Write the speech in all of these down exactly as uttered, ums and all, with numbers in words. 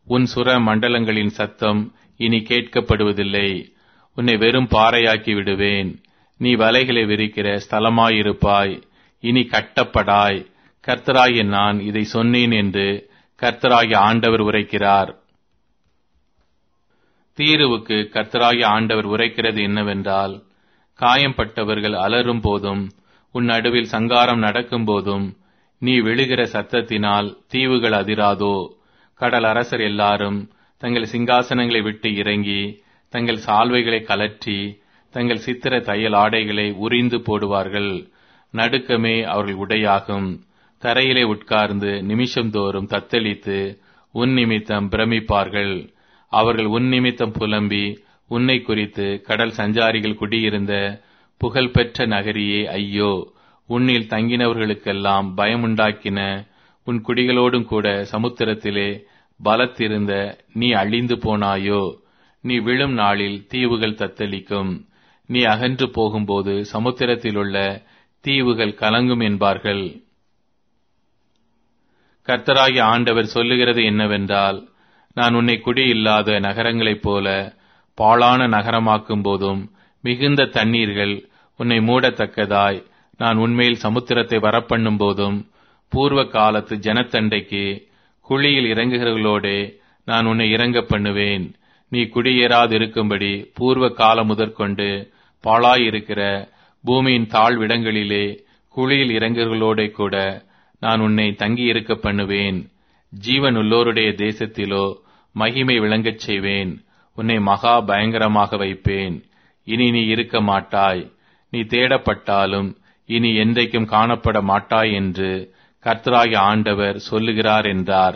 உன் சுர மண்டலங்களின் சத்தம் இனி கேட்கப்படுவதில்லை. உன்னை வெறும் பாறையாக்கி விடுவேன். நீ வலைகளை விரிக்கிற ஸ்தலமாயிருப்பாய். இனி கட்டப்படாய். கர்த்தராகிய நான் இதை சொன்னேன் என்று கர்த்தராகிய ஆண்டவர் உரைக்கிறார். தீருவுக்கு கர்த்தராகிய ஆண்டவர் உரைக்கிறது என்னவென்றால், காயம்பட்டவர்கள் அலறும் போதும் உன் நடுவில் சங்காரம் நடக்கும் போதும் நீ விழுகிற சத்தத்தினால் தீவுகள் அதிராதோ? கடல் அரசர் எல்லாரும் தங்கள் சிங்காசனங்களை விட்டு இறங்கி தங்கள் சால்வைகளை கலற்றி தங்கள் சித்திர தையல் ஆடைகளை உரிந்து போடுவார்கள். நடுக்கமே அவர்கள் உடையாகும். தரையிலே உட்கார்ந்து நிமிஷந்தோறும் தத்தளித்து உன் நிமித்தம் பிரமிப்பார்கள். அவர்கள் உன் நிமித்தம் புலம்பி உன்னை குறித்து, கடல் சஞ்சாரிகள் குடியிருந்த புகழ்பெற்ற நகரியே ஐயோ, உன்னில் தங்கினவர்களுக்கெல்லாம் பயமுண்டாக்கின உன் குடிகளோடும் கூட சமுத்திரத்திலே பலத்திருந்த நீ அழிந்து போனாயோ? நீ விழும் நாளில் தீவுகள் தத்தளிக்கும். நீ அகன்று போகும்போது சமுத்திரத்திலுள்ள தீவுகள் கலங்கும் என்பார்கள். கர்த்தராகிய ஆண்டவர் சொல்லுகிறது என்னவென்றால், நான் உன்னை குடியில்லாத நகரங்களைப் போல பாழான நகரமாக்கும் போதும் மிகுந்த தண்ணீர்கள் உன்னை மூடத்தக்கதாய் நான் உன்மேல் சமுத்திரத்தை வரப்பண்ணும் போதும், பூர்வ காலத்து ஜனத்தண்டைக்கு குழியில் இறங்குகிறவர்களோடே நான் உன்னை இறங்க பண்ணுவேன். நீ குடியேறாதிருக்கும்படி பூர்வ காலம் முதற்கொண்டு பாழாயிருக்கிற பூமியின் தாழ்விடங்களிலே குழியில் இறங்குகிறவர்களோடே கூட நான் உன்னை தங்கியிருக்க பண்ணுவேன். ஜீவன் உள்ளோருடைய தேசத்திலோ மகிமை விளங்கச் செய்வேன். உன்னை மகா பயங்கரமாக வைப்பேன். இனி நீ இருக்க மாட்டாய். நீ தேடப்பட்டாலும் இனி என்றைக்கும் காணப்பட மாட்டாய் என்று கர்த்தராகிய ஆண்டவர் சொல்லுகிறார் என்றார்.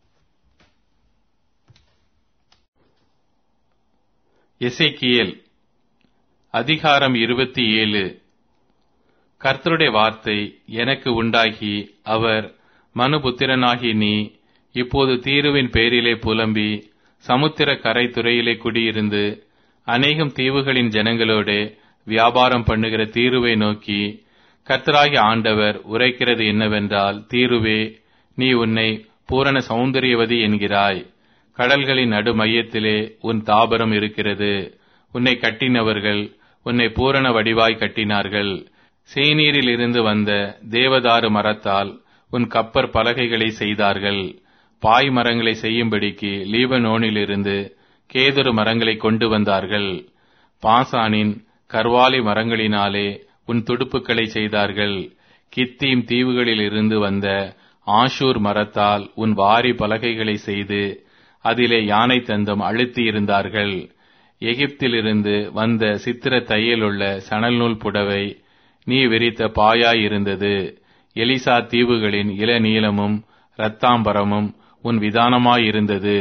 எசேக்கியேல் அதிகாரம் இருபத்தி ஏழு. கர்த்தருடைய வார்த்தை எனக்கு உண்டாகி, அவர், மனுபுத்திரனாகி நீ இப்போது தீருவின் பேரிலே புலம்பி சமுத்திர கரை துறையிலே குடியிருந்து அநேகம் தீவுகளின் ஜனங்களோடு வியாபாரம் பண்ணுகிற தீருவை நோக்கி, கர்த்தராகிய ஆண்டவர் உரைக்கிறது என்னவென்றால், தீருவே, நீ உன்னை பூரண சௌந்தரியவதி என்கிறாய். கடல்களின் நடு மையத்திலே உன் தாபரம் இருக்கிறது. உன்னை கட்டினவர்கள் உன்னை பூரண வடிவாய் கட்டினார்கள். சேனீரில் இருந்து வந்த தேவதாரு மரத்தால் உன் கப்பர் பலகைகளை செய்தார்கள். பாய் மரங்களை செய்யும்படிக்கு லீபனோனிலிருந்து கேதுரு மரங்களை கொண்டு வந்தார்கள். பாசானின் கர்வாலி மரங்களினாலே உன் துடுப்புகளை செய்தார்கள். கித்தீம் தீவுகளில் இருந்து வந்த ஆஷூர் மரத்தால் உன் வாரி பலகைகளை செய்து அதிலே யானை தந்தம் அழுத்தி இருந்தார்கள். எகிப்திலிருந்து வந்த சித்திர தையலுள்ள சணல் நூல் புடவை நீ விரித்த பாயாயிருந்தது. எலிசா தீவுகளின் இளநீலமும் இரத்தாம்பரமும் உன் விதானமாயிருந்தது.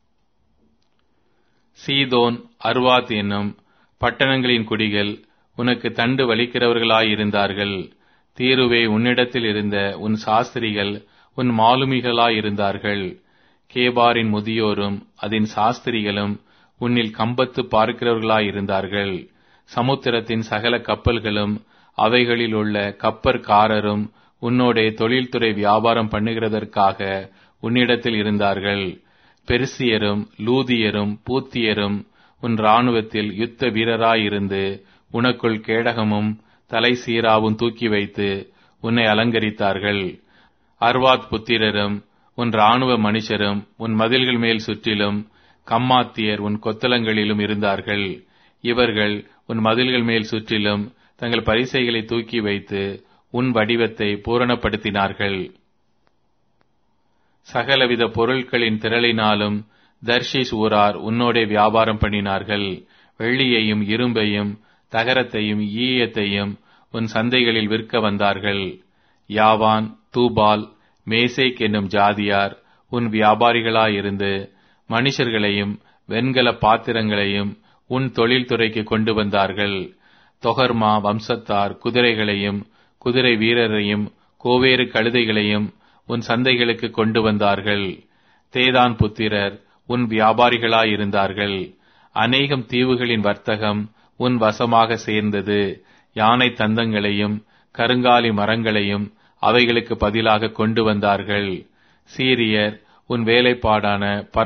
சீதோன், அர்வாத் என்னும் பட்டணங்களின் குடிகள் உனக்கு தண்டு வலிக்கிறவர்களாயிருந்தார்கள். தீருவே, உன்னிடத்தில் இருந்த உன் சாஸ்திரிகள் உன் மாலுமிகளாயிருந்தார்கள். கேபாரின் முதியோரும் அதன் சாஸ்திரிகளும் உன்னில் கம்பத்து பார்க்கிறவர்களாயிருந்தார்கள். சமுத்திரத்தின் சகல கப்பல்களும் அவைகளில் உள்ள கப்பற்காரரும் உன்னோடே தொழில்துறை வியாபாரம் பண்ணுகிறதற்காக உன்னிடத்தில் இருந்தார்கள். பெர்சியரும் லூதியரும் பூத்தியரும் உன் இராணுவத்தில் யுத்த வீரராயிருந்து உனக்குள் கேடகமும் தலை சீராவும் தூக்கி வைத்து உன்னை அலங்கரித்தார்கள். அர்வாத் புத்திரரும் உன் இராணுவ மனுஷரும் உன் மதில்கள் மேல் சுற்றிலும், கம்மாத்தியர் உன் கொத்தளங்களிலும் இருந்தார்கள். இவர்கள் உன் மதில்கள் மேல் சுற்றிலும் தங்கள் பரிசைகளை தூக்கி வைத்து உன் வடிவத்தை பூரணப்படுத்தினார்கள். சகலவித பொருட்களின் திரளினாலும் தர்ஷீஸ் ஊரார் உன்னோடே வியாபாரம் பண்ணினார்கள். வெள்ளியையும் இரும்பையும் தகரத்தையும் ஈயத்தையும் உன் சந்தைகளில் விற்க வந்தார்கள். யாவான், தூபால், மேசேக் என்னும் ஜாதியார் உன் வியாபாரிகளாயிருந்து மனுஷர்களையும் வெண்கல பாத்திரங்களையும் உன் தொழில்துறைக்கு கொண்டு வந்தார்கள். தொகர்மா வம்சத்தார் குதிரைகளையும் குதிரை வீரரையும் கோவேறு கழுதைகளையும் உன் சந்தைகளுக்கு கொண்டு வந்தார்கள். தேதான் புத்திரர் உன் வியாபாரிகளாயிருந்தார்கள். அநேகம் தீவுகளின் வர்த்தகம் உன் வசமாக சேர்ந்தது. யானை தந்தங்களையும் கருங்காலி மரங்களையும் அவைகளுக்கு பதிலாக கொண்டு வந்தார்கள். சீரியர் உன் வேலைப்பாடான